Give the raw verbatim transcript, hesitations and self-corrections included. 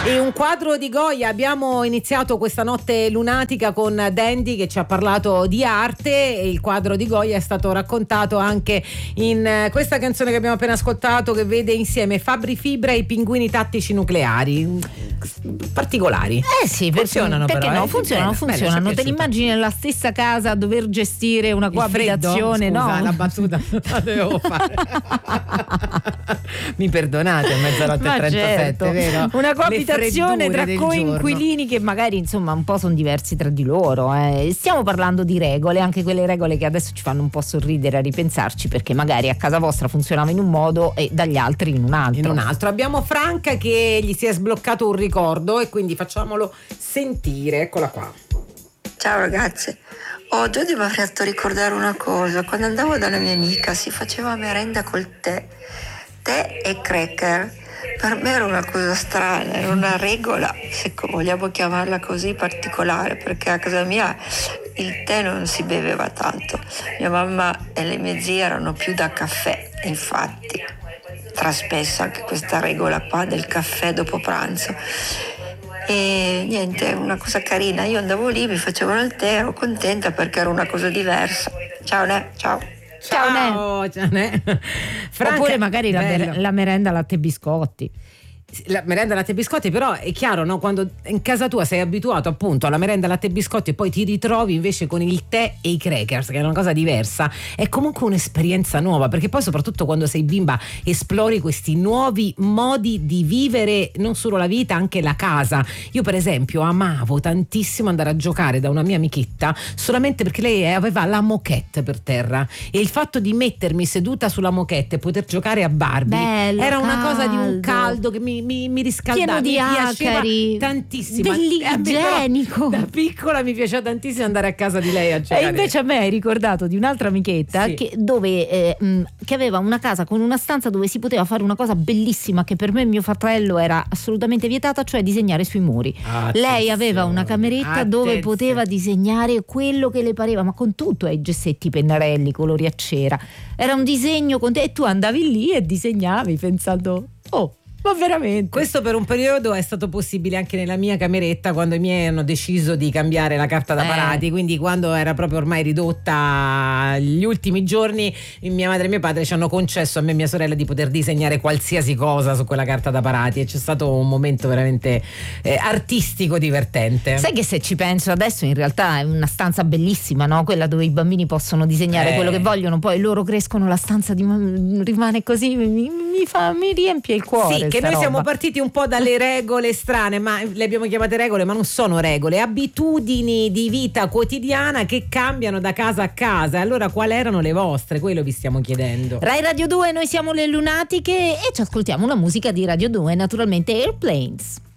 E un quadro di Goya. Abbiamo iniziato questa notte lunatica con Dandy che ci ha parlato di arte, e il quadro di Goya è stato raccontato anche in questa canzone che abbiamo appena ascoltato, che vede insieme Fabri Fibra e i pinguini tattici nucleari particolari. Eh sì, funzionano, perché però, no? eh? Funzionano, Bene, funzionano. bene, Te li immagini nella stessa casa a dover gestire una coabitazione, freddo? Scusa, no? la battuta la devo fare. Mi perdonate, a mezzanotte e trentasette, certo. vero? Una coabitazione tra coinquilini giorno. che magari insomma un po' sono diversi tra di loro. Eh. Stiamo parlando di regole, anche quelle regole che adesso ci fanno un po' sorridere a ripensarci, perché magari a casa vostra funzionava in un modo e dagli altri in un altro. In un altro. Abbiamo Franca che gli si è sbloccato un ricordo e quindi facciamolo sentire. Eccola qua. Ciao ragazze, oggi mi ha fatto ricordare una cosa. Quando andavo dalla mia amica si faceva merenda col tè, tè e cracker. Per me era una cosa strana, era una regola, se vogliamo chiamarla così, particolare, perché a casa mia il tè non si beveva tanto. Mia mamma e le mie zie erano più da caffè, infatti trasmesso anche questa regola qua del caffè dopo pranzo. E niente, una cosa carina, io andavo lì, mi facevano il tè, ero contenta perché era una cosa diversa. Ciao Ne, ciao. Ciao, ciao Ne. Franca, oppure magari la, bello. mer- la merenda latte e biscotti. La merenda latte e biscotti, però è chiaro, no? Quando in casa tua sei abituato appunto alla merenda latte e biscotti e poi ti ritrovi invece con il tè e i crackers, che è una cosa diversa, è comunque un'esperienza nuova, perché poi soprattutto quando sei bimba esplori questi nuovi modi di vivere non solo la vita, anche la casa. Io per esempio amavo tantissimo andare a giocare da una mia amichetta solamente perché lei aveva la moquette per terra, e il fatto di mettermi seduta sulla moquette e poter giocare a Barbie Bello, era una caldo. cosa di un caldo che mi Mi, mi riscaldava, pieno di mi piaceva acari, tantissimo, igienico. Da piccola mi piaceva tantissimo andare a casa di lei a giocare. E invece a me hai ricordato di un'altra amichetta, Sì. che, dove, eh, mh, che aveva una casa con una stanza dove si poteva fare una cosa bellissima che per me e mio fratello era assolutamente vietata, cioè disegnare sui muri. Attenzione. Lei aveva una cameretta dove Attenzione. poteva disegnare quello che le pareva, ma con tutto, ai gessetti, pennarelli, colori a cera. Era un disegno con te e tu andavi lì e disegnavi pensando, oh, ma veramente. Questo per un periodo è stato possibile anche nella mia cameretta, quando i miei hanno deciso di cambiare la carta da Eh. parati, quindi quando era proprio ormai ridotta gli ultimi giorni, mia madre e mio padre ci hanno concesso a me e mia sorella di poter disegnare qualsiasi cosa su quella carta da parati, e c'è stato un momento veramente eh, artistico, divertente. Sai che se ci penso adesso in realtà è una stanza bellissima, no? Quella dove i bambini possono disegnare Eh. quello che vogliono, poi loro crescono, la stanza di, rimane così, mi, mi, fa, mi riempie il cuore. Sì, che noi roba. siamo partiti un po' dalle regole strane, ma le abbiamo chiamate regole, ma non sono regole, abitudini di vita quotidiana che cambiano da casa a casa. Allora quali erano le vostre? Quello vi stiamo chiedendo. Rai Radio due, noi siamo le lunatiche e ci ascoltiamo una musica di Radio due, naturalmente Airplanes.